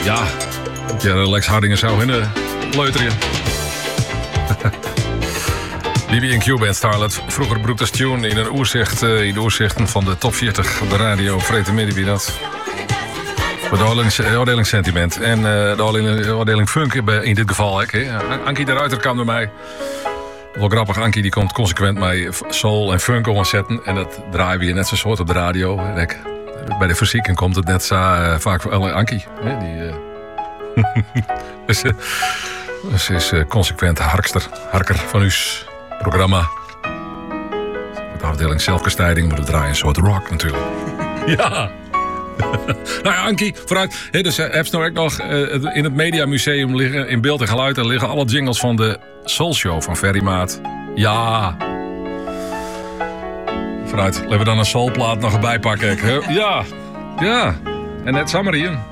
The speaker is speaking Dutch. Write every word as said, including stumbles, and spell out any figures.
Ja, ja, Lex Hardingen zou in de leuteren. B B en Q Band Starlet. Vroeger broekt als tune in een oerzicht, uh, in de oerzichten van de top veertig op de radio. Vreten midden wie dat. De afdeling, afdeling sentiment. En uh, de afdeling, afdeling funk in dit geval. Hè. Ankie de Ruiter kwam door mij. Wel grappig, Ankie die komt consequent mij soul en funk omzetten. En dat draaien we hier net zo soort op de radio. En ik, bij de fysieken komt het net zo uh, vaak voor uh, Ankie. Hè, die, uh... dus, uh, ze is uh, consequent harkster, harker van uw programma. De afdeling zelfkastijding moet het draaien, een soort rock natuurlijk. Ja. Nou ja, Ankie, vooruit. He, dus uh, heb je nou ook nog uh, in het Mediamuseum liggen, in beeld en geluid, er liggen alle jingles van de Soul Show van Ferry Maat. Ja. Vooruit, laten we dan een soulplaat nog erbij pakken. He? Ja. Ja. En net Samarien.